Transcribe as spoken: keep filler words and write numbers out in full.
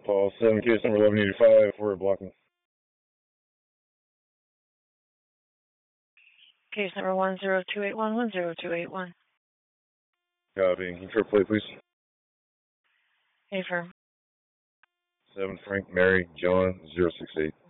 Paul, seven case number eleven eighty-five, we're blocking. Case number one zero two eight one, one zero two eight one. Copy. Can you short plate, please? Affirm. seven Frank Mary John zero six eight.